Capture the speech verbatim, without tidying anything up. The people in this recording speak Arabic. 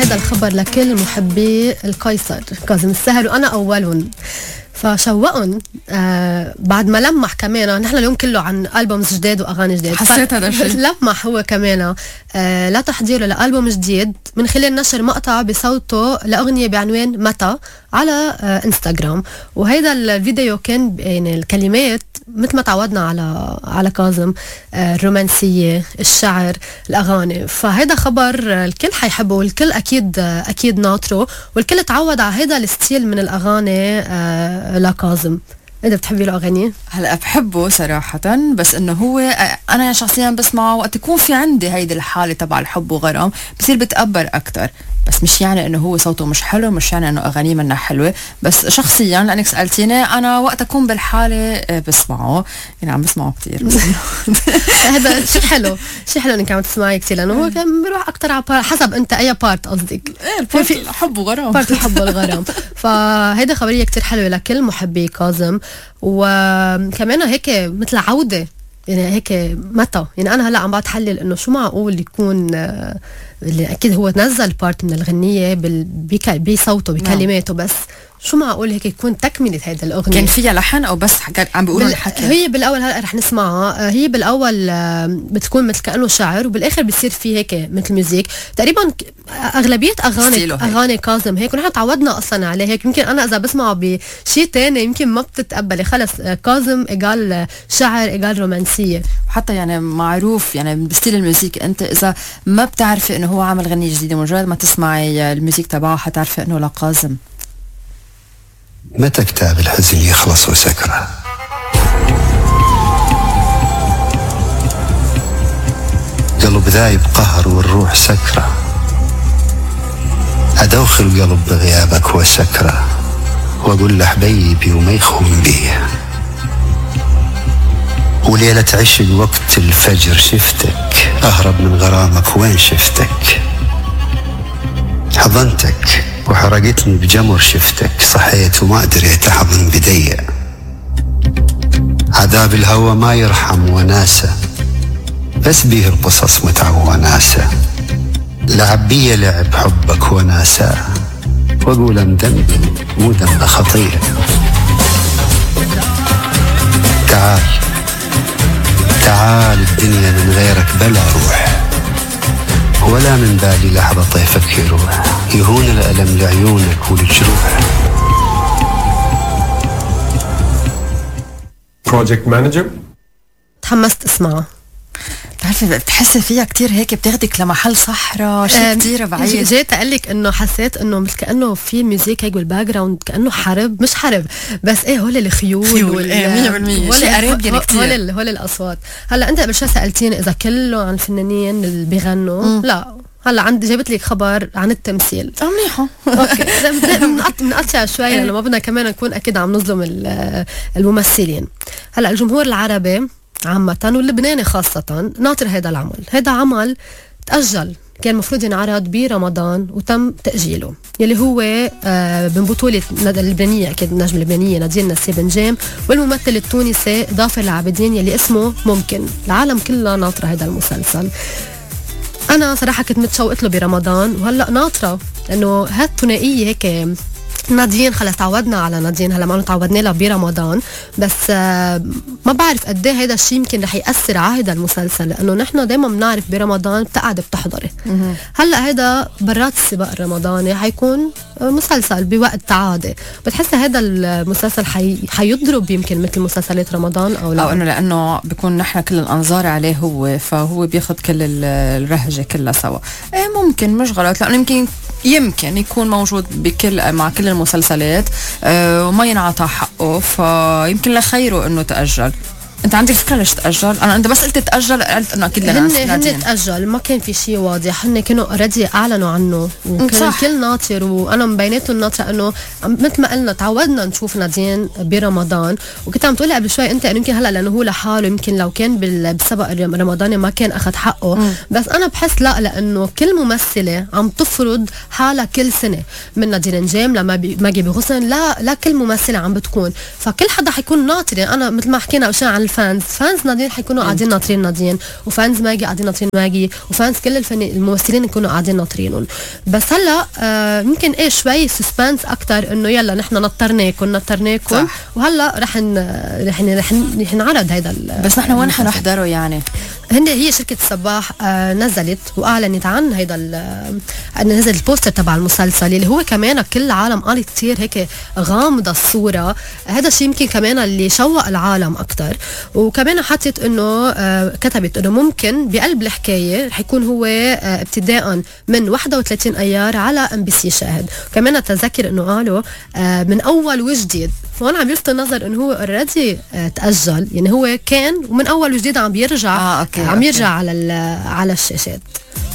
هذا الخبر لكل محبي القيصر كاظم الساهر وأنا أولهم. فشوقهم آه بعد ما لمح كمان، نحن اليوم كله عن ألبومز جديد وأغاني جديد، حسيت هذا الشيء. لمح هو كمان آه لا تحضيره لألبوم جديد من خلال نشر مقطع بصوته لأغنية بعنوان متى على آه انستغرام. وهيدا الفيديو كان يعني الكلمات مثل ما تعودنا على على كاظم، آه الرومانسية، الشعر، الأغاني. فهيدا خبر الكل حيحبه والكل أكيد آه أكيد ناطره، والكل تعود على هيدا الستيل من الأغاني آه لكاظم. انت بتحبي له اغاني؟ هلا بحبه صراحه، بس انه هو انا شخصيا بسمعه وقت يكون في عندي هيدي الحاله تبع الحب وغرام بصير بتقبر اكتر، بس مش يعني انه هو صوته مش حلو، مش يعني انه اغانيه منها حلوه، بس شخصيا لانك سالتيني انا وقت اكون بالحاله بسمعه، يعني عم بسمعه كثير. هذا شيء حلو، شيء حلو انك عم تسمعي كثير، لانه هو كان بيروح اكثر على حسب انت اي بارت قصدك. ايه البارت الحب وغرام، بارت الحب والغرام. فهيدا خبريه كثير حلوه لكل محبي كاظم، وكمان هيك مثل عوده، يعني هيك متى، يعني انا هلا عم بتحلل انه شو معقول يكون اللي اكيد هو نزل بارت من الغنيه بصوته بكلماته، بس شو معقول هيك يكون تكمله هيدا الاغنيه؟ كان فيها لحن او بس عم بيقولوا بال... الحكي؟ هي بالاول هلا رح نسمعها، هي بالاول بتكون مثل كانه شعر، وبالاخر بصير في هيك مثل ميوزيك تقريبا. اغلبيه اغاني اغاني كاظم هيك، ونحن تعودنا اصلا عليه هيك. يمكن انا اذا بسمعه بشيء تاني يمكن ما بتتقبلي، خلص كاظم ايجال شعر ايجال رومانسيه. حتى يعني معروف يعني بستيل الميوزيك، انت اذا ما بتعرفي انه هو عامل غنية جديدة مجرد ما تسمعي الميوزيك تبعه حتعرفي انه لكاظم. متى كتاب الحزن يخلص وسكره؟ قلب ذايب قهر والروح سكره، أدوخ القلب بغيابك وسكره، وأقول له حبيبي وما يخون بيه، وليلة عشق وقت الفجر شفتك، أهرب من غرامك وين شفتك، حضنتك وحرقتني بجمر شفتك، صحيت وما دريت أحضن بدي، عذاب الهوى ما يرحم وناسة، بس بيه القصص متعة وناسة، لعب بي لعب حبك وناسة، وأقول أندم مو ذنب خطية. تعال تعال الدنيا من غيرك بلا روح، ولا من بالي لحظة طيفك يروح، يهون الألم لعيونك ولجروح. بروجكت مانجر تحمست اسمعه. بتعرفي بتحسي فيها كتير هيك بتاخدك لمحل صحراء شيء كتير بعيد. جيت اقول لك انه حسيت انه مثل كانه في ميوزيك هيك بالباك جراوند، كانه حرب، مش حرب بس ايه هول الخيول وال مية بالمية شيء قريب يعني كتير، هول هول الاصوات. هلا انت قبل شوي سالتيني اذا كله عن الفنانين اللي بيغنوا، لا هلا عندي جابت لك خبر عن التمثيل. اه منيحه. اوكي بنقطع شوي لانه ما بدنا كمان نكون اكيد عم نظلم الممثلين. هلا الجمهور العربي عامة واللبناني خاصة ناطر هذا العمل. هذا عمل تأجل، كان مفروض ينعرض برمضان وتم تأجيله، يلي هو آه من بطولة اللبنانية أكيد النجم اللبنانية نادين نسيب نجام والممثل التونسي ظافر العابدين يلي اسمه ممكن. العالم كلها ناطرة هذا المسلسل. أنا صراحة كنت متشوقت له برمضان وهلأ ناطرة، لأنه هالثنائية هيك نادين خلص تعودنا على نادين، هلا ما تعودنا لها برمضان، بس آه ما بعرف قد ايه هيدا الشيء يمكن رح ياثر على هيدا المسلسل، لانه نحن دائما بنعرف برمضان بتقعد بتحضري. هلا هيدا برات السباق الرمضاني حيكون مسلسل بوقت عادي. بتحسي هذا المسلسل حي... حيضرب يمكن مثل مسلسلات رمضان او لا؟ او انه لانه بيكون نحن كل الانظار عليه هو، فهو بياخذ كل الرهجه كلها سوا. ايه ممكن مش غلط، لانه يمكن يمكن يكون موجود بكل مع كل المسلسلات أه وما ينعطى حقه، فيمكن لخيره انه تأجل. انت عندك فكره ليش تأجل؟ انا انت بس قلت تأجل قلت انه اكيد لناس هن هن تأجل، ما كان في شيء واضح، هن كانوا اوريدي اعلنوا عنه وكان الكل ناطر، وانا مبيناتهم ناطره انه مثل ما قلنا تعودنا نشوف نادين برمضان. وكنت عم تقولي قبل شوي انت انه يمكن هلا لانه هو لحاله يمكن لو كان بالسبق الرمضاني ما كان اخذ حقه. مم. بس انا بحس لا، لانه كل ممثله عم تفرض حالها كل سنه، من نادين نجام لماجي بغصن، لا لا كل ممثله عم بتكون، فكل حدا حيكون ناطر. يعني انا مثل ما حكينا قبل شوي عن الفانز فانز نادين حيكونوا قاعدين ناطرين نادين، وفانز ماجي قاعدين ناطرين ماجي، وفانز كل الفن الممثلين يكونوا قاعدين ناطرينهم. بس هلا آه ممكن ايه شوي سسبانس اكثر انه يلا نحن نطرناكم نطرناكم وهلا رح رح رح نعرض هذا. بس نحن وين حنحضره يعني؟ هن هي شركة الصباح آه نزلت وأعلنت عن هيدا نزل البوستر تبع المسلسل اللي هو كمان كل العالم قال كتير هيك غامضة الصورة. هذا الشيء يمكن كمان اللي شوق العالم أكتر. وكمان حطت إنه آه كتبت إنه ممكن بقلب الحكاية رح يكون هو آه ابتداء من واحد وثلاثين أيار على ام بي سي شاهد. وكمان تذكر إنه قالوا آه من أول وجديد. هون عم يلفت النظر إنه هو اوريدي آه تأجل، يعني هو كان ومن أول وجديد عم بيرجع آه، أوكي، عم أوكي. يرجع على على الشاشات.